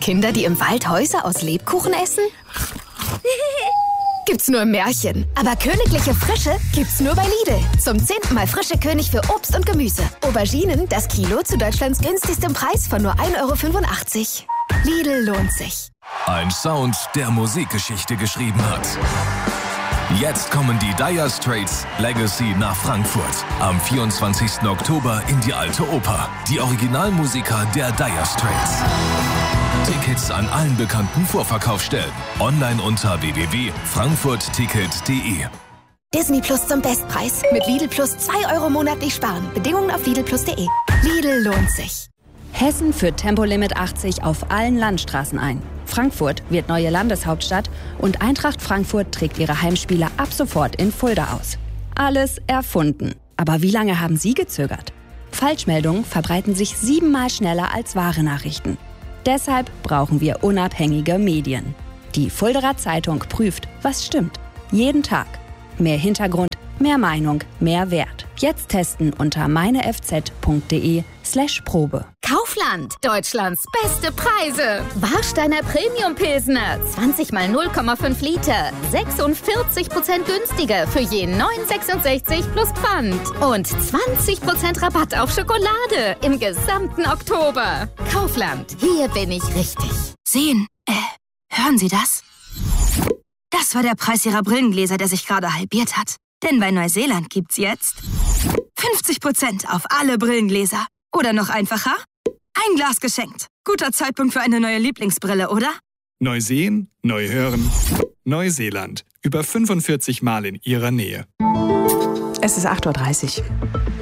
Kinder, die im Wald Häuser aus Lebkuchen essen? Gibt's nur im Märchen. Aber königliche Frische gibt's nur bei Lidl. Zum 10. Mal frische König für Obst und Gemüse. Auberginen, das Kilo zu Deutschlands günstigstem Preis von nur 1,85 €. Lidl lohnt sich. Ein Sound, der Musikgeschichte geschrieben hat. Jetzt kommen die Dire Straits Legacy nach Frankfurt. Am 24. Oktober in die Alte Oper. Die Originalmusiker der Dire Straits. Tickets an allen bekannten Vorverkaufsstellen. Online unter www.frankfurtticket.de. Disney Plus zum Bestpreis. Mit Lidl Plus 2 € monatlich sparen. Bedingungen auf lidlplus.de. Lidl lohnt sich. Hessen führt Tempolimit 80 auf allen Landstraßen ein. Frankfurt wird neue Landeshauptstadt und Eintracht Frankfurt trägt ihre Heimspiele ab sofort in Fulda aus. Alles erfunden. Aber wie lange haben Sie gezögert? Falschmeldungen verbreiten sich 7-mal schneller als wahre Nachrichten. Deshalb brauchen wir unabhängige Medien. Die Fuldaer Zeitung prüft, was stimmt. Jeden Tag. Mehr Hintergrund, mehr Meinung, mehr Wert. Jetzt testen unter meinefz.de/Probe. Kaufland, Deutschlands beste Preise. Warsteiner Premium Pilsner, 20 mal 0,5 Liter, 46% günstiger für je 9,66 plus Pfand. Und 20% Rabatt auf Schokolade im gesamten Oktober. Kaufland, hier bin ich richtig. Sehen, hören Sie das? Das war der Preis Ihrer Brillengläser, der sich gerade halbiert hat. Denn bei Neuseeland gibt's jetzt 50% auf alle Brillengläser. Oder noch einfacher, ein Glas geschenkt. Guter Zeitpunkt für eine neue Lieblingsbrille, oder? Neu sehen, neu hören. Neuseeland. Über 45 Mal in Ihrer Nähe. Es ist 8:30 Uhr.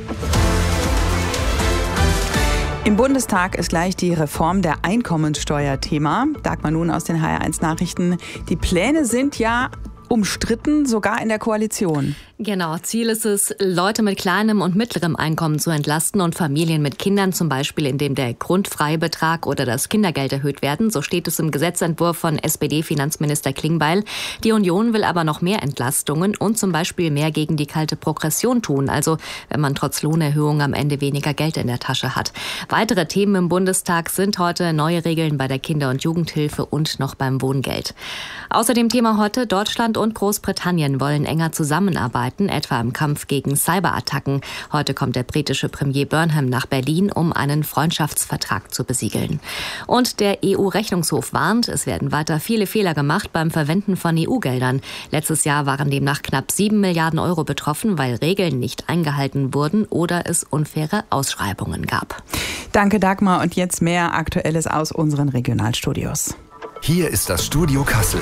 Im Bundestag ist gleich die Reform der Einkommensteuer Thema. Dagmar Nun aus den HR1 Nachrichten. Die Pläne sind ja umstritten, sogar in der Koalition. Genau, Ziel ist es, Leute mit kleinem und mittlerem Einkommen zu entlasten und Familien mit Kindern, zum Beispiel indem der Grundfreibetrag oder das Kindergeld erhöht werden. So steht es im Gesetzentwurf von SPD-Finanzminister Klingbeil. Die Union will aber noch mehr Entlastungen und zum Beispiel mehr gegen die kalte Progression tun, also wenn man trotz Lohnerhöhung am Ende weniger Geld in der Tasche hat. Weitere Themen im Bundestag sind heute neue Regeln bei der Kinder- und Jugendhilfe und noch beim Wohngeld. Außerdem Thema heute, Deutschland und Großbritannien wollen enger zusammenarbeiten, etwa im Kampf gegen Cyberattacken. Heute kommt der britische Premier Burnham nach Berlin, um einen Freundschaftsvertrag zu besiegeln. Und der EU-Rechnungshof warnt, es werden weiter viele Fehler gemacht beim Verwenden von EU-Geldern. Letztes Jahr waren demnach knapp 7 Milliarden Euro betroffen, weil Regeln nicht eingehalten wurden oder es unfaire Ausschreibungen gab. Danke, Dagmar. Und jetzt mehr Aktuelles aus unseren Regionalstudios. Hier ist das Studio Kassel.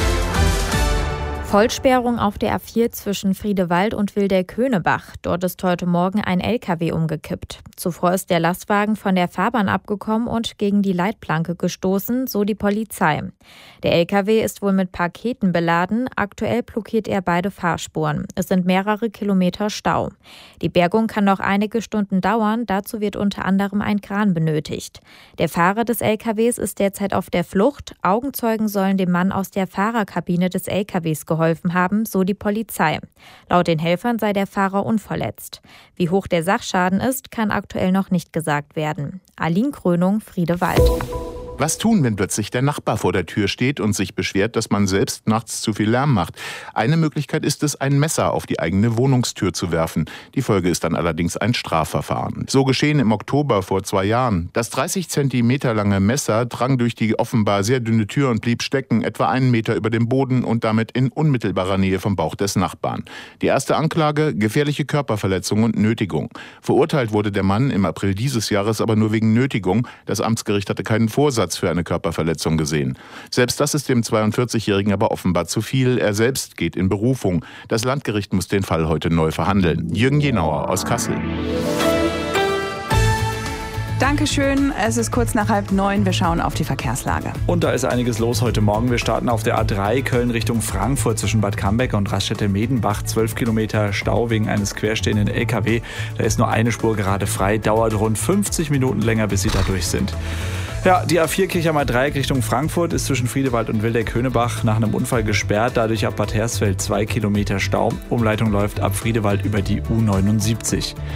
Vollsperrung auf der A4 zwischen Friedewald und Wildeck-Höhnebach. Dort ist heute Morgen ein LKW umgekippt. Zuvor ist der Lastwagen von der Fahrbahn abgekommen und gegen die Leitplanke gestoßen, so die Polizei. Der LKW ist wohl mit Paketen beladen. Aktuell blockiert er beide Fahrspuren. Es sind mehrere Kilometer Stau. Die Bergung kann noch einige Stunden dauern. Dazu wird unter anderem ein Kran benötigt. Der Fahrer des LKWs ist derzeit auf der Flucht. Augenzeugen sollen dem Mann aus der Fahrerkabine des LKWs geholfen haben, so die Polizei. Laut den Helfern sei der Fahrer unverletzt. Wie hoch der Sachschaden ist, kann aktuell noch nicht gesagt werden. Aline Krönung, Friedewald. Was tun, wenn plötzlich der Nachbar vor der Tür steht und sich beschwert, dass man selbst nachts zu viel Lärm macht? Eine Möglichkeit ist es, ein Messer auf die eigene Wohnungstür zu werfen. Die Folge ist dann allerdings ein Strafverfahren. So geschehen im Oktober vor 2 Jahren. Das 30 Zentimeter lange Messer drang durch die offenbar sehr dünne Tür und blieb stecken, etwa 1 Meter über dem Boden und damit in unmittelbarer Nähe vom Bauch des Nachbarn. Die erste Anklage: gefährliche Körperverletzung und Nötigung. Verurteilt wurde der Mann im April dieses Jahres aber nur wegen Nötigung. Das Amtsgericht hatte keinen Vorsatz für eine Körperverletzung gesehen. Selbst das ist dem 42-Jährigen aber offenbar zu viel. Er selbst geht in Berufung. Das Landgericht muss den Fall heute neu verhandeln. Jürgen Jenauer aus Kassel. Dankeschön. Es ist kurz nach 8:30. Wir schauen auf die Verkehrslage. Und da ist einiges los heute Morgen. Wir starten auf der A3 Köln Richtung Frankfurt zwischen Bad Cambeck und Raststätte-Medenbach. 12 Kilometer Stau wegen eines querstehenden LKW. Da ist nur eine Spur gerade frei. Dauert rund 50 Minuten länger, bis Sie da durch sind. Ja, die A4 Kirchheimer Dreieck Richtung Frankfurt ist zwischen Friedewald und Wildeck-Höhnebach nach einem Unfall gesperrt. Dadurch ab Bad Hersfeld 2 Kilometer Stau. Umleitung läuft ab Friedewald über die U79.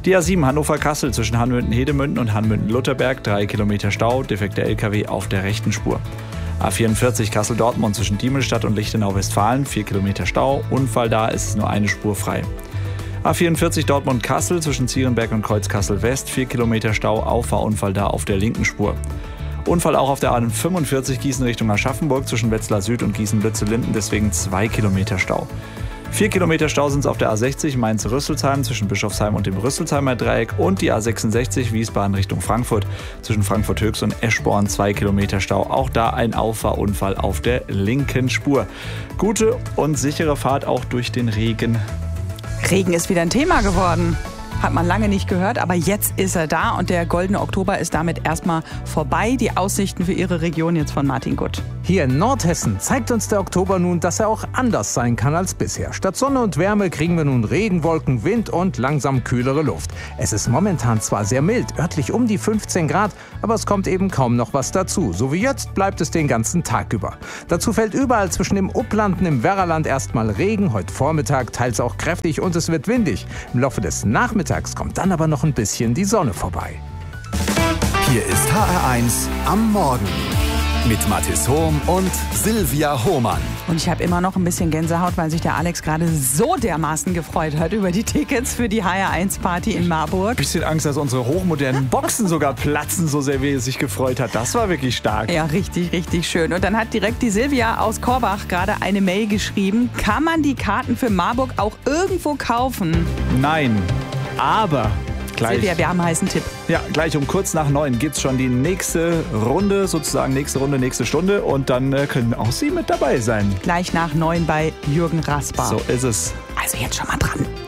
Die A7 Hannover-Kassel zwischen Hanmünden-Hedemünden und Hanmünden-Lutherberg, 3 Kilometer Stau, defekter LKW auf der rechten Spur. A44 Kassel-Dortmund zwischen Diemelstadt und Lichtenau-Westfalen, 4 Kilometer Stau, Unfall da, ist es nur eine Spur frei. A44 Dortmund-Kassel zwischen Zierenberg und Kreuz-Kassel-West, 4 Kilometer Stau, Auffahrunfall da auf der linken Spur. Unfall auch auf der A45 Gießen Richtung Aschaffenburg zwischen Wetzlar Süd und Gießen-Lützellinden, deswegen 2 Kilometer Stau. 4 Kilometer Stau sind es auf der A60 Mainz-Rüsselsheim zwischen Bischofsheim und dem Rüsselsheimer Dreieck und die A66 Wiesbaden Richtung Frankfurt zwischen Frankfurt-Höchst und Eschborn, 2 Kilometer Stau. Auch da ein Auffahrunfall auf der linken Spur. Gute und sichere Fahrt auch durch den Regen. Regen ist wieder ein Thema geworden. Hat man lange nicht gehört, aber jetzt ist er da und der goldene Oktober ist damit erstmal vorbei. Die Aussichten für Ihre Region jetzt von Martin Gutt. Hier in Nordhessen zeigt uns der Oktober nun, dass er auch anders sein kann als bisher. Statt Sonne und Wärme kriegen wir nun Regenwolken, Wind und langsam kühlere Luft. Es ist momentan zwar sehr mild, örtlich um die 15 Grad, aber es kommt eben kaum noch was dazu. So wie jetzt bleibt es den ganzen Tag über. Dazu fällt überall zwischen dem Upland und dem Werraland erstmal Regen, heute Vormittag teils auch kräftig und es wird windig. Im Laufe des Nachmittags kommt dann aber noch ein bisschen die Sonne vorbei. Hier ist HR1 am Morgen mit Mathis Hohm und Silvia Hohmann. Und ich habe immer noch ein bisschen Gänsehaut, weil sich der Alex gerade so dermaßen gefreut hat über die Tickets für die HR1-Party in Marburg. Bisschen Angst, dass unsere hochmodernen Boxen sogar platzen, so sehr wie er sich gefreut hat. Das war wirklich stark. Ja, richtig, richtig schön. Und dann hat direkt die Silvia aus Korbach gerade eine Mail geschrieben. Kann man die Karten für Marburg auch irgendwo kaufen? Nein, aber... Gleich. Silvia, wir haben einen heißen Tipp. Ja, gleich um kurz nach 9 gibt es schon die nächste Runde, sozusagen nächste Runde, nächste Stunde. Und dann können auch Sie mit dabei sein. Gleich nach 9 bei Jürgen Rasper. So ist es. Also jetzt schon mal dran.